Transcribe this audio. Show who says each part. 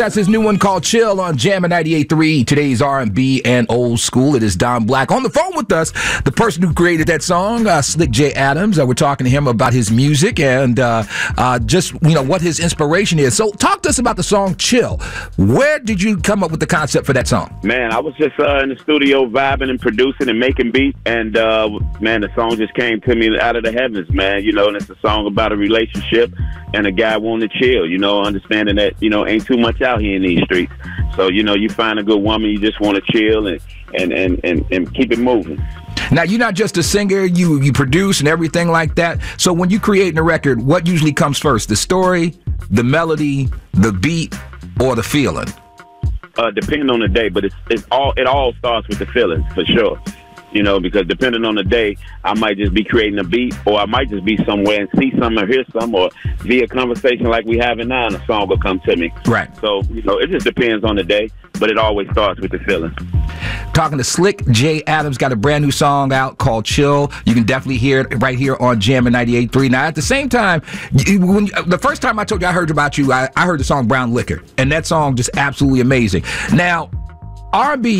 Speaker 1: That's his new one called Chill on Jammin' 98.3. Today's R&B and old school. It is Don Black. On the phone with us, the person who created that song, Slick J. Adams. We're talking to him about his music and just, what his inspiration is. So talk to us about the song Chill. Where did you come up with the concept for that song?
Speaker 2: Man, I was just in the studio vibing and producing and making beats. And, man, the song just came to me out of the heavens, man. And it's a song about a relationship and a guy wanting to chill, understanding that, ain't too much out here in these streets. So, you find a good woman, you just want to chill and keep it moving.
Speaker 1: Now, you're not just a singer, you produce and everything like that. So when you create a record, what usually comes first? The story, the melody, the beat, or the feeling?
Speaker 2: Depending on the day, but it all starts with the feelings, for sure. Because depending on the day, I might just be creating a beat, or I might just be somewhere and see something or hear something, or via conversation like we having now, and a song will come to me.
Speaker 1: Right.
Speaker 2: So, it just depends on the day, but it always starts with the feeling.
Speaker 1: Talking to Slick J. Adams, got a brand new song out called Chill. You can definitely hear it right here on Jammin' 98.3. Now, at the same time, the first time I told you I heard about you, I heard the song Brown Liquor, and that song just absolutely amazing. Now, R&B